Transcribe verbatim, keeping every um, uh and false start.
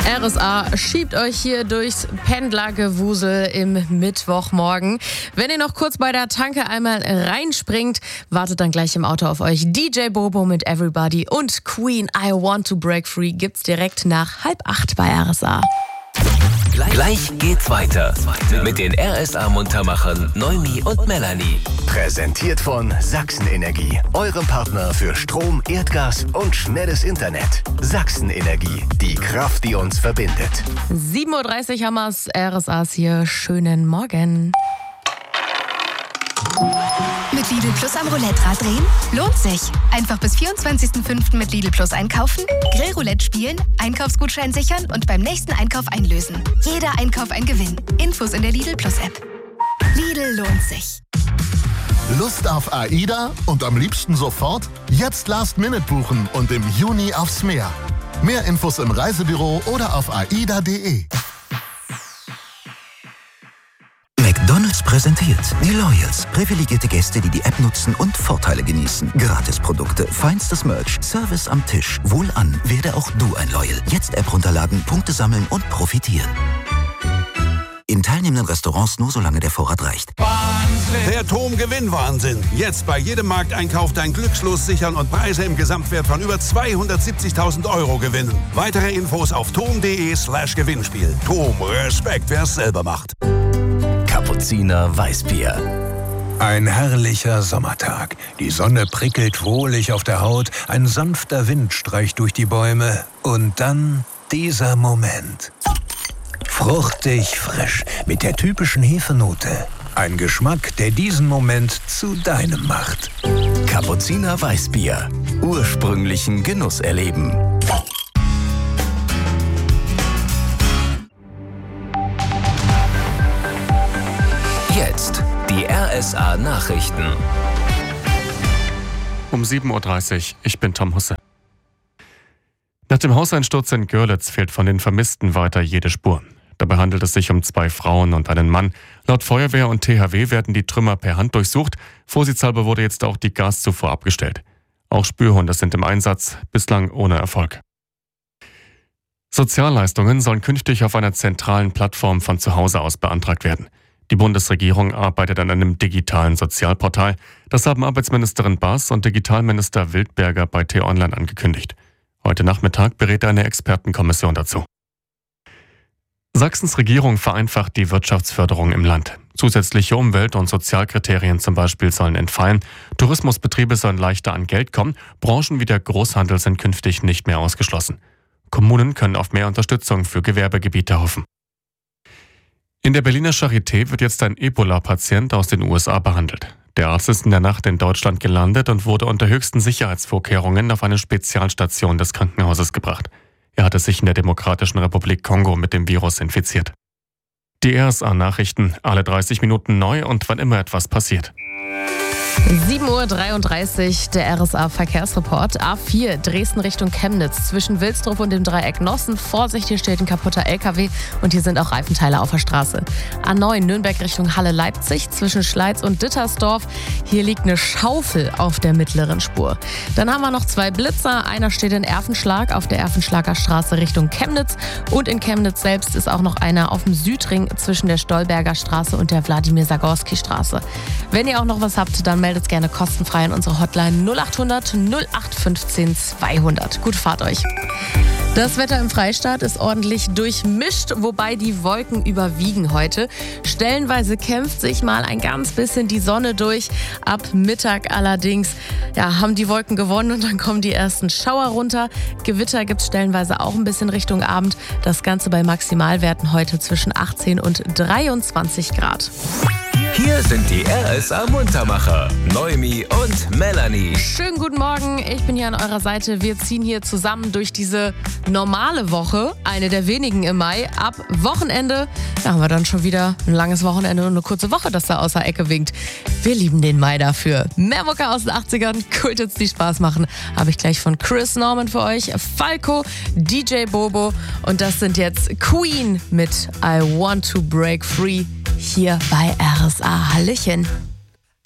R S A schiebt euch hier durchs Pendlergewusel im Mittwochmorgen. Wenn ihr noch kurz bei der Tanke einmal reinspringt, wartet dann gleich im Auto auf euch D J Bobo mit Everybody und Queen I Want to Break Free gibt's direkt nach halb acht bei R S A. Gleich geht's weiter mit den R S A-Muntermachern Noemi und Melanie. Präsentiert von Sachsen Energie, eurem Partner für Strom, Erdgas und schnelles Internet. Sachsen Energie, die Kraft, die uns verbindet. sieben Uhr dreißig haben wir's, R S A's hier. Schönen Morgen. Mit Lidl Plus am Roulette-Rad drehen? Lohnt sich. Einfach bis vierundzwanzigsten fünften mit Lidl Plus einkaufen, Grillroulette spielen, Einkaufsgutschein sichern und beim nächsten Einkauf einlösen. Jeder Einkauf ein Gewinn. Infos in der Lidl Plus App. Lidl lohnt sich. Lust auf AIDA und am liebsten sofort? Jetzt Last Minute buchen und im Juni aufs Meer. Mehr Infos im Reisebüro oder auf aida punkt de. McDonald's präsentiert die Loyals. Privilegierte Gäste, die die App nutzen und Vorteile genießen. Gratisprodukte, feinstes Merch, Service am Tisch. Wohlan, werde auch du ein Loyal. Jetzt App runterladen, Punkte sammeln und profitieren. In teilnehmenden Restaurants nur solange der Vorrat reicht. Der Tom-Gewinn-Wahnsinn. Jetzt bei jedem Markteinkauf dein Glückslos sichern und Preise im Gesamtwert von über zweihundertsiebzigtausend Euro gewinnen. Weitere Infos auf tom punkt de slash Gewinnspiel. Tom, Respekt, wer es selber macht. Kapuziner Weißbier. Ein herrlicher Sommertag. Die Sonne prickelt wohlig auf der Haut, ein sanfter Wind streicht durch die Bäume und dann dieser Moment. Fruchtig frisch mit der typischen Hefenote. Ein Geschmack, der diesen Moment zu deinem macht. Kapuziner Weißbier. Ursprünglichen Genuss erleben. Jetzt die R S A-Nachrichten. Um sieben Uhr dreißig, ich bin Tom Husse. Nach dem Hauseinsturz in Görlitz fehlt von den Vermissten weiter jede Spur. Dabei handelt es sich um zwei Frauen und einen Mann. Laut Feuerwehr und T H W werden die Trümmer per Hand durchsucht. Vorsichtshalber wurde jetzt auch die Gaszufuhr abgestellt. Auch Spürhunde sind im Einsatz, bislang ohne Erfolg. Sozialleistungen sollen künftig auf einer zentralen Plattform von zu Hause aus beantragt werden. Die Bundesregierung arbeitet an einem digitalen Sozialportal. Das haben Arbeitsministerin Baas und Digitalminister Wildberger bei T-Online angekündigt. Heute Nachmittag berät eine Expertenkommission dazu. Sachsens Regierung vereinfacht die Wirtschaftsförderung im Land. Zusätzliche Umwelt- und Sozialkriterien zum Beispiel sollen entfallen. Tourismusbetriebe sollen leichter an Geld kommen. Branchen wie der Großhandel sind künftig nicht mehr ausgeschlossen. Kommunen können auf mehr Unterstützung für Gewerbegebiete hoffen. In der Berliner Charité wird jetzt ein Ebola-Patient aus den U S A behandelt. Der Arzt ist in der Nacht in Deutschland gelandet und wurde unter höchsten Sicherheitsvorkehrungen auf eine Spezialstation des Krankenhauses gebracht. Er hatte sich in der Demokratischen Republik Kongo mit dem Virus infiziert. Die R S A-Nachrichten, alle dreißig Minuten neu und wann immer etwas passiert. sieben Uhr dreiunddreißig, der R S A-Verkehrsreport. A vier, Dresden Richtung Chemnitz. Zwischen Wilsdruff und dem Dreieck Nossen. Vorsicht, hier steht ein kaputter L K W und hier sind auch Reifenteile auf der Straße. A neun, Nürnberg Richtung Halle-Leipzig. Zwischen Schleiz und Dittersdorf. Hier liegt eine Schaufel auf der mittleren Spur. Dann haben wir noch zwei Blitzer. Einer steht in Erfenschlag auf der Erfenschlager Straße Richtung Chemnitz. Und in Chemnitz selbst ist auch noch einer auf dem Südring zwischen der Stolberger Straße und der Wladimir-Sagorski-Straße. Wenn ihr auch noch was habt, dann meldet gerne kostenfrei an unsere Hotline null acht hundert null acht fünfzehn zweihundert. Gute Fahrt euch. Das Wetter im Freistaat ist ordentlich durchmischt, wobei die Wolken überwiegen heute. Stellenweise kämpft sich mal ein ganz bisschen die Sonne durch. Ab Mittag allerdings ja, haben die Wolken gewonnen und dann kommen die ersten Schauer runter. Gewitter gibt es stellenweise auch ein bisschen Richtung Abend. Das Ganze bei Maximalwerten heute zwischen achtzehn und dreiundzwanzig Grad. Hier sind die R S A-Muntermacher, Noemi und Melanie. Schönen guten Morgen, ich bin hier an eurer Seite. Wir ziehen hier zusammen durch diese normale Woche, eine der wenigen im Mai. Ab Wochenende da haben wir dann schon wieder ein langes Wochenende und eine kurze Woche, das da aus der Ecke winkt. Wir lieben den Mai dafür. Mehr Mucke aus den achtzigern, Kulthits, die Spaß machen, habe ich gleich von Chris Norman für euch, Falco, D J Bobo und das sind jetzt Queen mit I Want to Break Free hier bei R S A. Hallöchen.